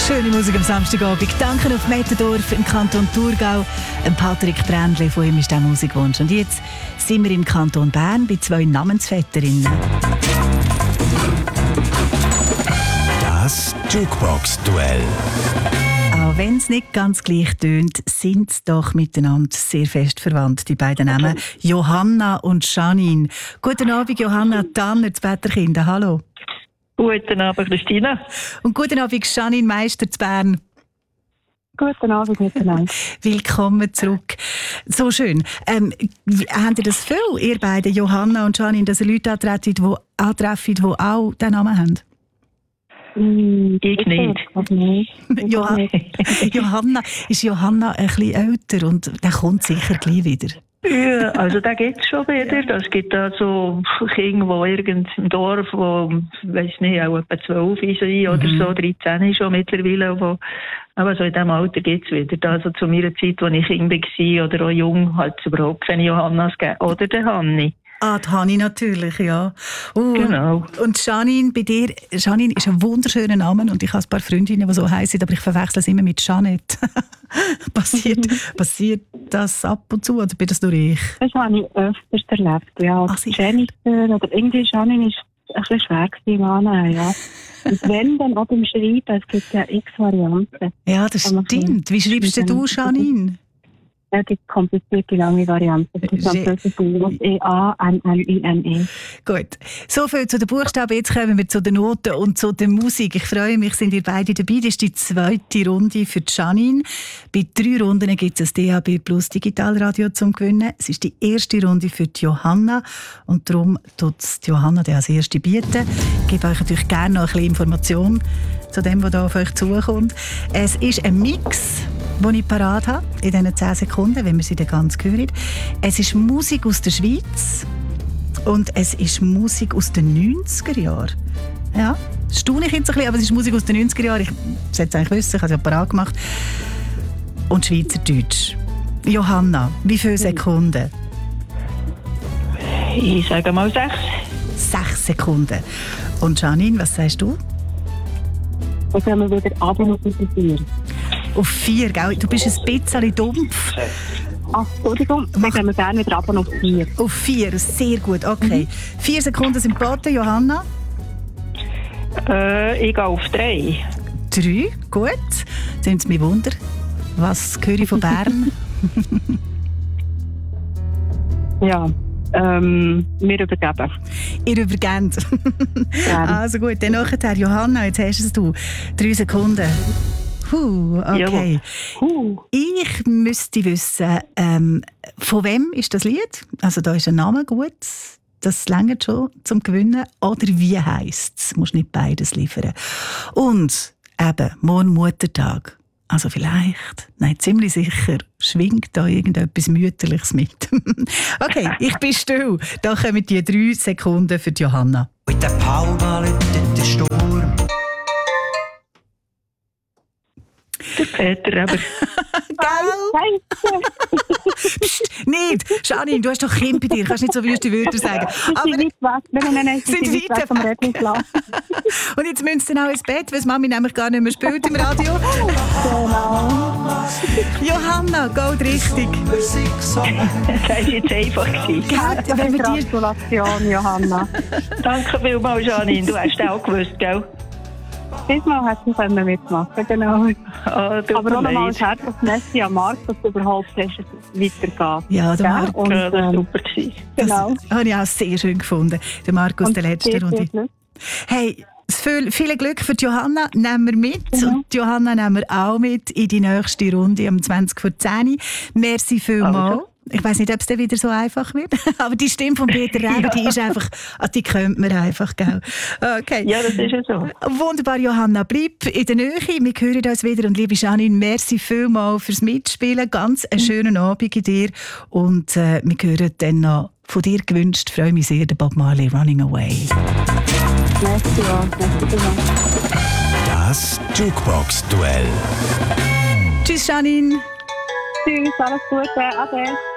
Schöne Musik am Samstagabend. Danke auf Mettendorf im Kanton Thurgau. Patrick Brändli, von ihm ist der Musikwunsch. Und jetzt sind wir im Kanton Bern bei 2 Namensvetterinnen. Das Jukebox-Duell. Auch wenn es nicht ganz gleich tönt, sind sie doch miteinander sehr fest verwandt, die beiden Namen. Johanna und Janine. Guten Abend, Johanna Tanner, das Betterkind. Hallo. Guten Abend, Christina. Und guten Abend, Janine Meister zu Bern. Guten Abend miteinander. Willkommen zurück. So schön. Habt ihr das viel, ihr beiden, Johanna und Janine, dass ihr Leute antreffen, die auch diesen Namen haben? Ich nicht. Johanna, ist Johanna ein bisschen älter und der kommt sicher gleich wieder? Ja, also da geht es schon wieder. Es gibt da so Kinder, die irgend im Dorf, wo, weiss nicht, auch etwa 12 sind oder so, 13 schon mittlerweile. Aber so in diesem Alter geht es wieder. Also zu meiner Zeit, als ich Kind war oder auch jung, hat es überhaupt keine Johannas gegeben. Oder der Hanni. Ah, die Hanni natürlich, ja. Genau. Und Janine, bei dir, Janine ist ein wunderschöner Name und ich habe ein paar Freundinnen, die so heißen, aber ich verwechsel es immer mit Jeanette. passiert das ab und zu oder bin das nur ich? Das habe ich öfters erlebt, ja. Jennifer oder irgendwie Janine ist ein bisschen schwer gewesen, Annehmen, ja. Und wenn dann auch beim Schreiben, es gibt ja x Varianten. Ja, das stimmt. Wie schreibst du Janine? Es gibt komplizierte, lange Varianten. Das ist E-A-N-N-I-N-E. Gut. So viel zu den Buchstaben. Jetzt kommen wir zu den Noten und zu der Musik. Ich freue mich, sind ihr beide dabei. Das ist die 2. Runde für Janine. Bei 3 Runden gibt es ein DAB Plus Digitalradio zum Gewinnen. Es ist die 1. Runde für die Johanna. Und darum tut die Johanna als erste bieten. Ich gebe euch natürlich gerne noch ein bisschen Information zu dem, was da auf euch zukommt. Es ist ein Mix, den ich parat habe, in diesen 10 Sekunden, wenn wir sie dann ganz hören. Es ist Musik aus der Schweiz und es ist Musik aus den 90er Jahren. Ja, staune ich jetzt ein bisschen, aber es ist Musik aus den 90er Jahren. Ich sollte es eigentlich wissen, ich habe es ja parat gemacht. Und Schweizerdeutsch. Johanna, wie viele Sekunden? Ich sage mal 6. 6 Sekunden. Und Janine, was sagst du? Dann gehen wir wieder ab und auf 4. Auf 4, gell? Du bist ein bisschen dumpf. Ach, Entschuldigung, dann gehen wir gerne wieder ab und auf 4. Auf 4, sehr gut, okay. 4 Sekunden sind geboten, Johanna? Ich gehe auf 3. 3, gut. Jetzt nimmt es mich Wunder. Was höre ich von Bern? Ja. Wir übergeben. Ihr übergebt. Also gut, dann nachher, Johanna, jetzt hast du es. 3 Sekunden. Okay. Ich müsste wissen, von wem ist das Lied? Also da ist ein Name gut, das reicht schon zum Gewinnen. Oder wie heisst es? Du musst nicht beides liefern. Und eben, morgen Muttertag. Also vielleicht, nein, ziemlich sicher, schwingt da irgendetwas Mütterliches mit. Okay, ich bin still. Da kommen die 3 Sekunden für die Johanna. Mit der Palma läutet der Sturm. Der Peter aber. Psst, nicht! Janine, du hast doch Kind bei dir, kannst nicht so wüste Wörter sagen. Aber sind weit weg. Nein, sind weit vom Rettungsplatz. Und jetzt müssen sie dann auch ins Bett, weil Mami nämlich gar nicht mehr spielt im Radio. Genau. Johanna, geht richtig. Das war jetzt einfach. Gratulation, Johanna. Danke vielmals, Janine. Du hast es auch gewusst, gell? Diesmal hat sie mitmachen, genau. Aber auch nochmal ein herzliches Merci an Marc, dass du überhaupt hast, weitergeht. Ja, der Marc. Und, das war super. Genau. Das habe ich auch sehr schön gefunden. Der Marc aus der letzten Runde. Hey, viel Glück für die Johanna, nehmen wir mit. Und die Johanna nehmen wir auch mit in die nächste Runde um 20 vor 10 Uhr. Merci vielmals. Also. Ich weiss nicht, ob es dann wieder so einfach wird. Aber die Stimme von Peter Reber, die ist einfach, die kennt man einfach, gell? Okay. Ja, das ist ja so. Wunderbar, Johanna. Bleib in der Nähe. Wir hören uns wieder. Und liebe Janine, merci vielmals fürs Mitspielen. Ganz einen schönen Abend in dir. Und wir hören dann noch von dir gewünscht. Freue mich sehr, der Bob Marley, Running Away. Merci, ja. Das Jukebox-Duell. Tschüss, Janine. Tschüss, alles Gute. Ade.